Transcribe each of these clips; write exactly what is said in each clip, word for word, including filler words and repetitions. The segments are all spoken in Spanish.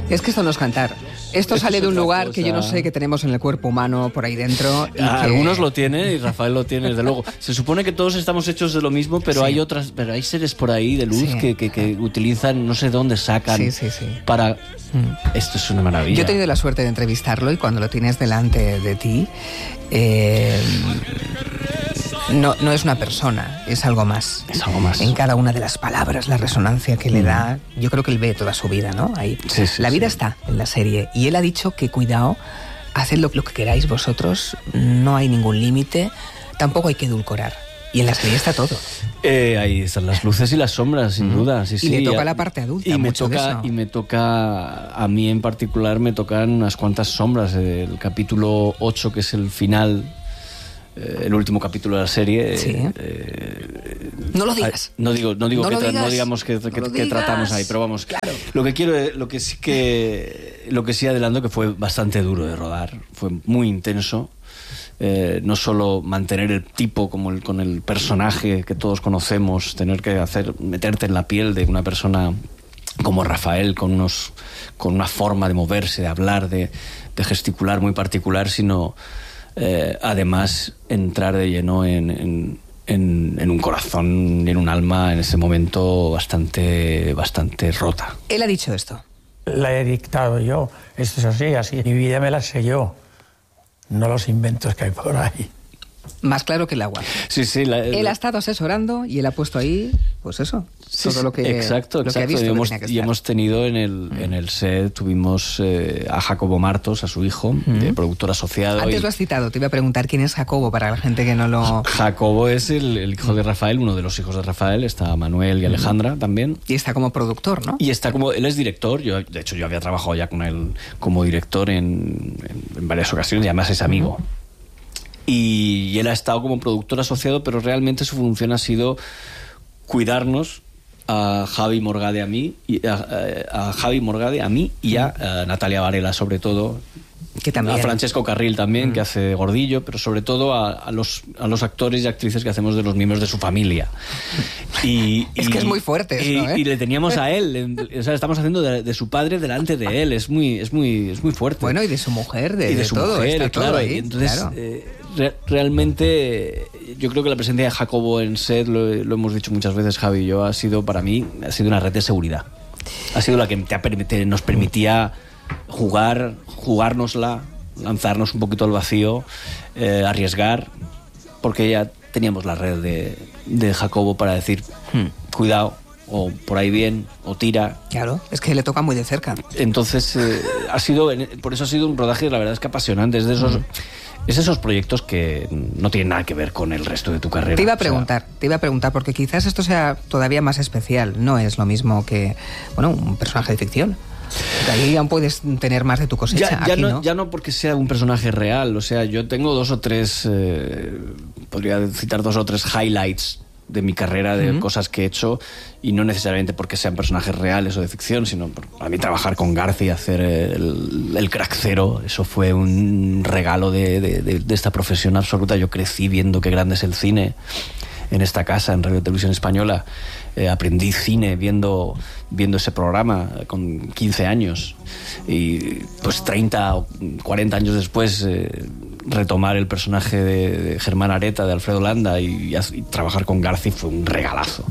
Es que esto no es cantar. Esto, esto sale de un lugar cosa... que yo no sé que tenemos en el cuerpo humano por ahí dentro. Y ah, que... Algunos lo tienen y Rafael lo tiene, desde luego. Se supone que todos estamos hechos de lo mismo, pero sí. hay otras, pero hay seres por ahí de luz sí. que, que, que utilizan, no sé dónde sacan sí, sí, sí. para... Mm. Esto es una maravilla. Yo he tenido la suerte de entrevistarlo y cuando lo tienes delante de ti, eh, no, no es una persona, es algo más. Es algo más. En cada una de las palabras, la resonancia que mm. le da, yo creo que él ve toda su vida, ¿no? Ahí. Sí, sí, la vida sí. está en la serie y él ha dicho que cuidado, haced lo, lo que queráis vosotros, no hay ningún límite, tampoco hay que edulcorar. Y en la serie está todo. Eh, ahí están las luces y las sombras, sin mm. duda. Sí, y sí, le toca y, la parte adulta. Y me, mucho toca, de eso. y me toca, a mí en particular, me tocan unas cuantas sombras. El capítulo ocho, que es el final, eh, el último capítulo de la serie. Sí. Eh, no lo digas. No digo, no digo no que, lo tra digas. no digamos que, que, no que tratamos ahí, pero vamos. Claro. Lo que quiero, lo que sí que, lo que sí adelanto que fue bastante duro de rodar, fue muy intenso. Eh, no solo mantener el tipo como el, con el personaje que todos conocemos, tener que hacer meterte en la piel de una persona como Rafael, con unos con una forma de moverse, de hablar, de, de gesticular muy particular, sino eh, además entrar de lleno en, en, en, en un corazón y en un alma en ese momento bastante, bastante rota. Él ha dicho esto. La he dictado yo, esto es así, así. Mi vida me la sé yo. No los inventos que hay por ahí. Más claro que el agua. Sí, sí. La, él ha estado asesorando y él ha puesto ahí, pues eso, sí, todo lo que, exacto, lo que exacto. ha visto. Y hemos, que y hemos tenido en el, mm. en el set, tuvimos eh, a Jacobo Martos, a su hijo, mm. de productor asociado. Antes y... lo has citado, te iba a preguntar quién es Jacobo para la gente que no lo... Jacobo es el, el hijo de Rafael, uno de los hijos de Rafael, está Manuel y Alejandra mm. también. Y está como productor, ¿no? Y está como, él es director, yo, de hecho yo había trabajado ya con él como director en, en, en varias ocasiones y además es amigo. Mm. Y él ha estado como productor asociado, pero realmente su función ha sido cuidarnos a Javi Morgade a mí, y a, a Javi Morgade a mí y a, a Natalia Varela sobre todo. Que también. A Francesco Carril también, mm. que hace Gordillo, pero sobre todo a, a, los, a los actores y actrices que hacemos de los miembros de su familia. Y, es y, que es muy fuerte y, eso, ¿eh? Y le teníamos a él, o sea, estamos haciendo de, de su padre delante de él, es muy, es muy, es muy fuerte. Bueno, y de su mujer, de, y de, de su todo, mujer, está claro. todo ahí, y entonces, claro. eh, re, realmente, yo creo que la presencia de Jacobo en set, lo, lo hemos dicho muchas veces, Javi y yo, ha sido para mí, ha sido una red de seguridad. Ha sido la que te, te, nos permitía jugar, jugárnosla, lanzarnos un poquito al vacío, eh, arriesgar, porque ya teníamos la red de, de Jacobo para decir, hmm, cuidado, o por ahí bien, o tira. Claro, es que le toca muy de cerca. Entonces, eh, ha sido, por eso ha sido un rodaje, la verdad es que apasionante. Es de esos, mm. es esos proyectos que no tienen nada que ver con el resto de tu carrera. Te iba a preguntar, o sea, te iba a preguntar, porque quizás esto sea todavía más especial. No es lo mismo que, bueno, un personaje de ficción. De ahí aún puedes tener más de tu cosecha. Ya, ya, Aquí, no, ¿no? ya no porque sea un personaje real. O sea, yo tengo dos o tres, eh, podría citar dos o tres highlights de mi carrera, de uh-huh. cosas que he hecho, y no necesariamente porque sean personajes reales o de ficción, sino por, a mí trabajar con García, hacer el, el crack cero, eso fue un regalo de, de, de, de esta profesión absoluta. Yo crecí viendo qué grande es el cine en esta casa, en Radio Televisión Española. Eh, aprendí cine viendo, viendo ese programa con quince años, y pues treinta o cuarenta años después eh, retomar el personaje de, de Germán Areta, de Alfredo Landa, y, y, y trabajar con Garci fue un regalazo.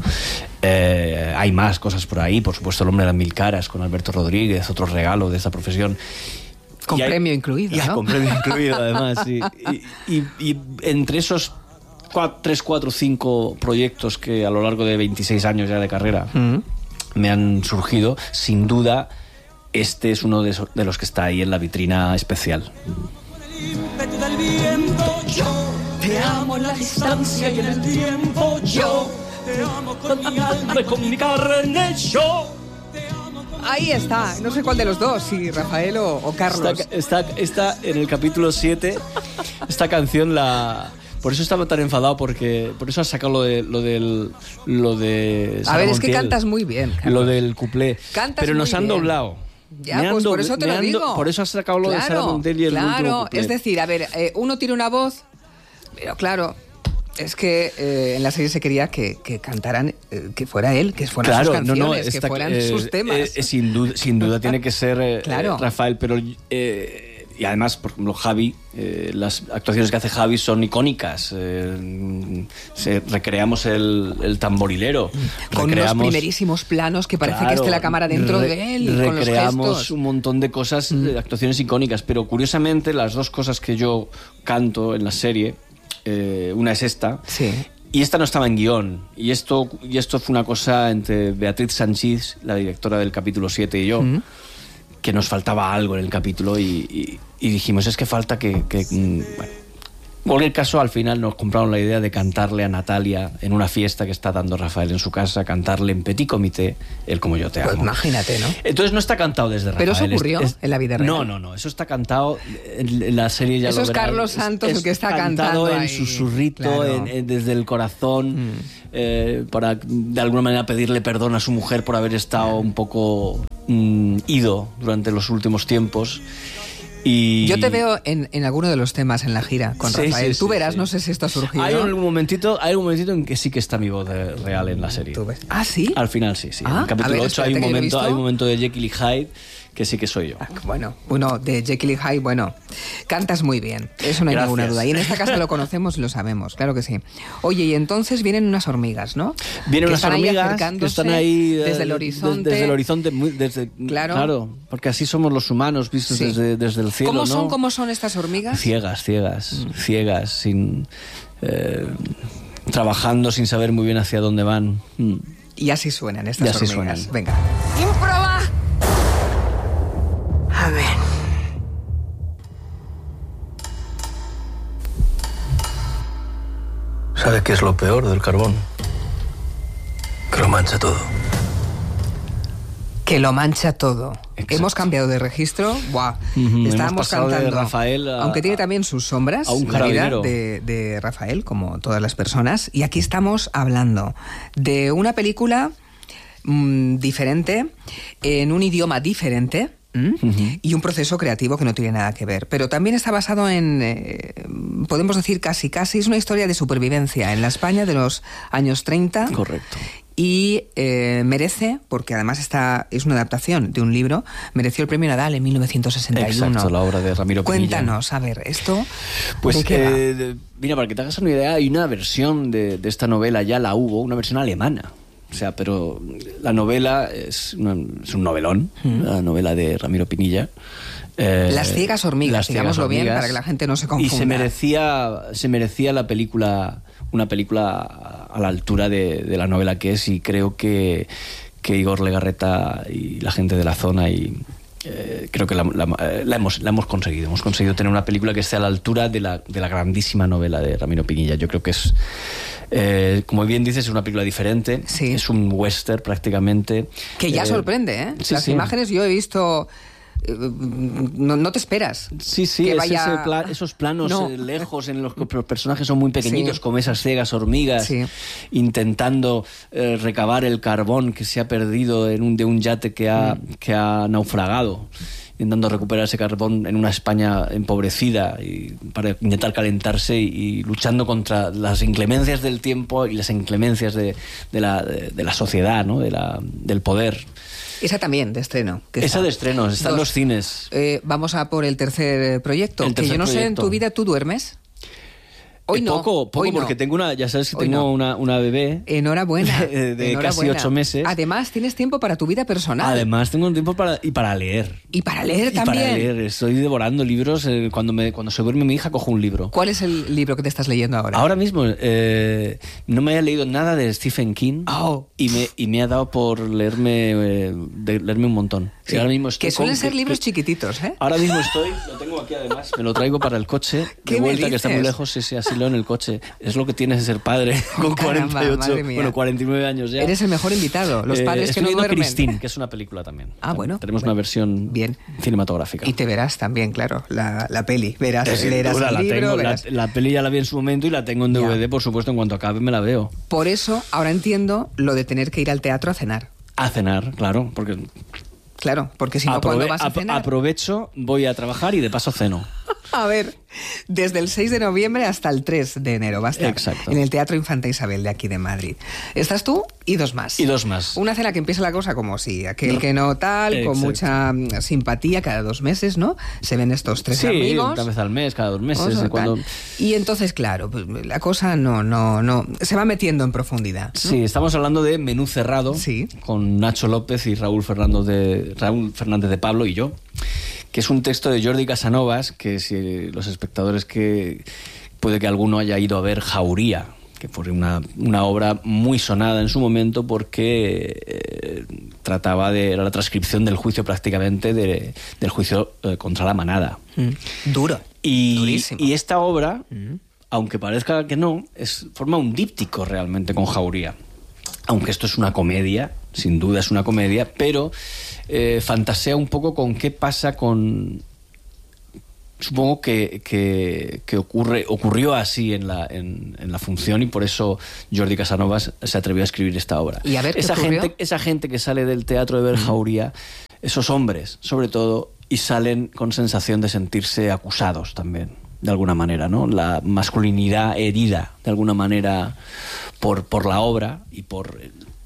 Eh, hay más cosas por ahí, por supuesto El hombre de las mil caras con Alberto Rodríguez, otro regalo de esta profesión. Con hay, premio incluido, ya, ¿no? Con premio incluido, además, sí. y, y, y entre esos tres, cuatro, cinco proyectos que a lo largo de veintiséis años ya de carrera mm. me han surgido, sin duda este es uno de, esos, de los que está ahí en la vitrina especial. Yo te amo en la distancia y en el tiempo. Yo te amo con mi alma y con mi carne. Yo ahí está, no sé cuál de los dos, si Rafael o, o Carlos. Está, está, está en el capítulo siete. Esta canción la... Por eso estaba tan enfadado, porque por eso has sacado lo de lo del lo de Sara A ver, Montiel, es que cantas muy bien, Carlos. Lo del cuplé. Cantas pero nos muy han bien. doblado. Ya, me pues do, por eso te lo digo. Do, por eso has sacado lo claro, de Sara Montiel y el claro, último cuplé. Es decir, a ver, eh, uno tiene una voz, pero claro, Es que eh, en la serie se quería que, que cantaran, eh, que fuera él, que fueran claro, sus canciones, no, no, que está, fueran eh, sus temas. Eh, eh, sin, duda, sin duda tiene que ser eh, claro. eh, Rafael, pero... Eh, y además, por ejemplo, Javi, eh, las actuaciones que hace Javi son icónicas. Eh, se, recreamos el, el tamborilero. Con recreamos, unos primerísimos planos que parece claro, que esté la cámara dentro re, de él. Y recreamos con los gestos. un montón de cosas, mm. de actuaciones icónicas. Pero curiosamente, las dos cosas que yo canto en la serie, eh, una es esta. Sí. Y esta no estaba en guión. Y esto, y esto fue una cosa entre Beatriz Sanchís, la directora del capítulo siete, y yo, mm. que nos faltaba algo en el capítulo y, y, y dijimos, es que falta que... que bueno. En cualquier caso, al final nos compraron la idea de cantarle a Natalia en una fiesta que está dando Rafael en su casa, cantarle en petit comité, el Como yo te amo. Pues imagínate, ¿no? Entonces no está cantado desde Rafael. ¿Pero eso ocurrió es, es, en la vida real? No, no, no. Eso está cantado en, en la serie, ya eso lo es verán. Carlos Santos es, el que está cantado cantando en ahí. susurrito, claro. en, en, desde el corazón, mm. eh, para de alguna manera pedirle perdón a su mujer por haber estado un poco mm, ido durante los últimos tiempos. Y... Yo te veo en, en alguno de los temas en la gira con sí, Rafael. sí, Tú sí, verás, sí. no sé si esto ha surgido. Hay un momentito, hay un momentito en que sí que está mi voz de, real en la serie. ¿Tú ves? ¿Ah, sí? Al final sí, sí. Ah, en el capítulo ver, ocho hay un, momento, hay un momento de Jekyll y Hyde que sí que soy yo. Ah, bueno, bueno, de Jekyll y Hyde, bueno, cantas muy bien, eso no hay Gracias. ninguna duda. Y en esta casa lo conocemos y lo sabemos, claro que sí. Oye, y entonces vienen unas hormigas, ¿no? Vienen que unas hormigas que están ahí desde el horizonte. Desde el horizonte, muy, desde, claro. claro, porque así somos los humanos vistos sí. desde, desde el cielo. ¿Cómo son, ¿no? cómo son estas hormigas? Ciegas, ciegas, mm. ciegas, sin eh, trabajando sin saber muy bien hacia dónde van. Mm. Y así suenan estas y así hormigas. Suenan. Venga. ¡Improba! A ver. ¿Sabe qué es lo peor del carbón? Que lo mancha todo. Que lo mancha todo. Exacto. Hemos cambiado de registro. Buah. Uh-huh. Estábamos cantando. De Rafael a, aunque tiene también sus sombras, a un la vida carabinero. de, de Rafael, como todas las personas. Y aquí estamos hablando de una película mmm, diferente, en un idioma diferente. ¿Mm? Uh-huh. Y un proceso creativo que no tiene nada que ver. Pero también está basado en, eh, podemos decir casi, casi, es una historia de supervivencia en la España de los años treinta. Correcto. Y eh, merece, porque además esta es una adaptación de un libro, mereció el premio Nadal en mil novecientos sesenta y uno. Exacto, la obra de Ramiro Pinilla. Cuéntanos, a ver, esto... Pues, ¿de qué eh, de, mira, para que te hagas una idea, hay una versión de, de esta novela, ya la hubo, una versión alemana. O sea, pero la novela es, una, es un novelón, mm. la novela de Ramiro Pinilla. Eh, Las ciegas hormigas, las digámoslo bien, para que la gente no se confunda. Y se merecía, se merecía la película, una película a la altura de, de la novela que es, y creo que, que Igor Legarreta y la gente de la zona y eh, creo que la, la, la, hemos, la hemos conseguido. Hemos conseguido tener una película que esté a la altura de la, de la grandísima novela de Ramiro Pinilla. Yo creo que es... Eh, como bien dices, es una película diferente. Sí. Es un western prácticamente. Que ya eh, sorprende, ¿eh? Sí, Las sí. imágenes yo he visto... No, no te esperas. Sí, sí, que es vaya... ese plan, esos planos no. eh, lejos en los que los personajes son muy pequeñitos, sí. como esas ciegas hormigas, sí. intentando eh, recabar el carbón que se ha perdido en un, de un yate que ha, mm. que ha naufragado, intentando recuperar ese carbón en una España empobrecida y para intentar calentarse y, y luchando contra las inclemencias del tiempo y las inclemencias de, de, la, de, de la sociedad, ¿no? de la, del poder. Esa también, de estreno. Que Esa está. de estreno, está en los cines. Eh, vamos a por el tercer proyecto. El tercer que yo no proyecto. sé, ¿en tu vida tú duermes? Hoy eh, no. Poco, poco hoy porque no. tengo una, ya sabes que Hoy tengo no. una, una bebé. Enhorabuena. De, de Enhorabuena. casi ocho meses. Además, tienes tiempo para tu vida personal. Además, tengo un tiempo para, y para leer. Y para leer y también. Para leer. Estoy devorando libros. Eh, cuando, me, cuando se duerme mi hija, cojo un libro. ¿Cuál es el libro que te estás leyendo ahora? Ahora mismo, eh, no me había leído nada de Stephen King. Oh. Y, me, y me ha dado por leerme, eh, de, leerme un montón. Sí. Y ahora mismo estoy que suelen con, ser que, libros que, chiquititos, ¿eh? Ahora mismo estoy, lo tengo aquí además, me lo traigo para el coche, de vuelta, que está muy lejos, sí, sí, así lo en el coche. Es lo que tienes de ser padre con Caramba, cuarenta y ocho, madre mía. bueno, cuarenta y nueve años ya. Eres el mejor invitado, los padres eh, que no duermen. Christine, que es una película también. Ah, bueno. Tenemos bueno. una versión bien. cinematográfica. Y te verás también, claro, la, la peli. Verás, Sin leerás duda, el la libro, tengo, verás... la, la peli ya la vi en su momento y la tengo en D V D, ya. Por supuesto, en cuanto acabe me la veo. Por eso, ahora entiendo lo de tener que ir al teatro a cenar. A cenar, claro, porque... Claro, porque si no, Aprove ¿cuándo vas a cenar? Aprovecho, voy a trabajar y de paso ceno. A ver, desde el seis de noviembre hasta el tres de enero va a estar Exacto. en el Teatro Infanta Isabel de aquí de Madrid. Estás tú y dos más. Y dos más. Una cena que empieza la cosa como si aquel que no tal, Exacto. con mucha mm, simpatía, cada dos meses, ¿no? Se ven estos tres Sí, amigos. una vez al mes, cada dos meses. Oso, de cuando... tal. Y entonces, claro, pues, la cosa no, no, no, se va metiendo en profundidad, ¿no? Sí, estamos hablando de Menú Cerrado, Sí. con Nacho López y Raúl, Fernando de, Raúl Fernández de Pablo y yo, que es un texto de Jordi Casanovas, que si los espectadores que puede que alguno haya ido a ver Jauría, que fue una, una obra muy sonada en su momento porque eh, trataba de era la transcripción del juicio prácticamente de, del juicio eh, contra la manada. Mm. Duro. Y, Durísimo. y esta obra, Mm. aunque parezca que no, es, forma un díptico realmente con Jauría. Aunque esto es una comedia, sin duda es una comedia, pero eh, fantasea un poco con qué pasa con... Supongo que, que, que ocurre, ocurrió así en la, en, en la función y por eso Jordi Casanovas se atrevió a escribir esta obra. ¿Y a ver qué esa ocurrió? gente, esa gente que sale del teatro de ver Jauría, esos hombres, sobre todo, y salen con sensación de sentirse acusados también, de alguna manera, ¿no? La masculinidad herida, de alguna manera, por, por la obra y por...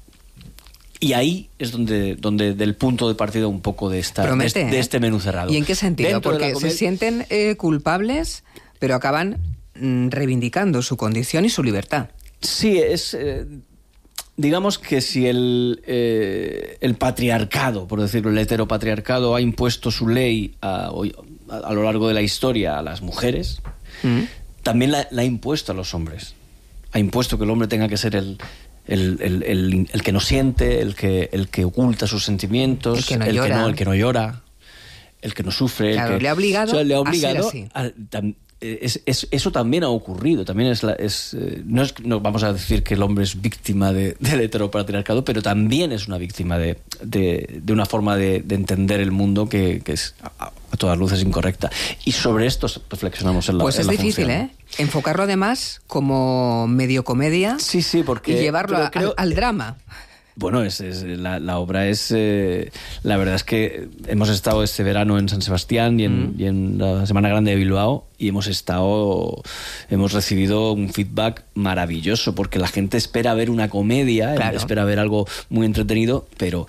Y ahí es donde, donde del punto de partida un poco de, esta, Promete, de, este, de ¿eh? este Menú Cerrado. ¿Y en qué sentido? Dentro de la Porque se comedia- sienten eh, culpables, pero acaban mm, reivindicando su condición y su libertad. Sí, es... eh, digamos que si el, eh, el patriarcado, por decirlo, el heteropatriarcado ha impuesto su ley a, a, a lo largo de la historia a las mujeres, Mm. también la, la ha impuesto a los hombres. Ha impuesto que el hombre tenga que ser el... El, el, el, el que no siente, el que, el que oculta sus sentimientos, El que no el llora. que no, el que no llora, el que no sufre. Claro, el que, le ha obligado o sea, le ha a ser obligado así. a- tam- es- es- eso también ha ocurrido. También es, la, es eh, no es no vamos a decir que el hombre es víctima de, del heteropatriarcado, pero también es una víctima de, de, de una forma de, de entender el mundo que, que es a, a todas luces incorrecta. Y sobre esto reflexionamos en la Pues en es la difícil, función. ¿eh? Enfocarlo además como medio comedia Sí, sí, porque... y llevarlo pero a- creo- al, al drama. Bueno, es, es- la, la obra es... eh, la verdad es que hemos estado este verano en San Sebastián y en, Mm. y en la Semana Grande de Bilbao y hemos estado... Hemos recibido un feedback maravilloso porque la gente espera ver una comedia, Claro. espera ver algo muy entretenido, pero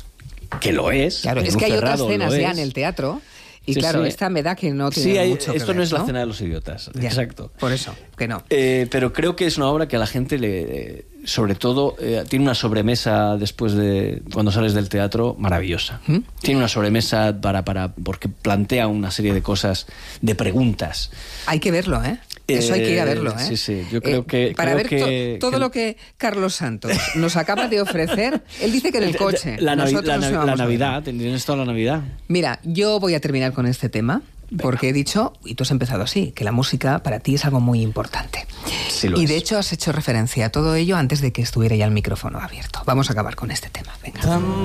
que lo es. Claro, en es un que hay otras cerrado lo escenas ya es. en el teatro. Y Sí, claro, sí. esta me da que no tiene Sí, hay- mucho que esto ver, no es la ¿no? cena de los idiotas. Ya, Exacto. Por eso, que no. Eh, pero creo que es una obra que a la gente le, sobre todo, eh, tiene una sobremesa después de cuando sales del teatro maravillosa. ¿Mm? Tiene una sobremesa para, para porque plantea una serie de cosas, de preguntas. Hay que verlo, ¿eh? Eso hay que ir a verlo, ¿eh? Sí, sí, yo creo que- Para creo ver que- to- todo que- lo que Carlos Santos nos acaba de ofrecer, él dice que en el coche. La, Navi- Nosotros la, nos Navi- vamos la a ver. Navidad, tienes toda la Navidad. Mira, yo voy a terminar con este tema. Porque he dicho, y tú has empezado así, que la música para ti es algo muy importante. Sí lo y es. de hecho has hecho referencia a todo ello antes de que estuviera ya el micrófono abierto. Vamos a acabar con este tema. Venga.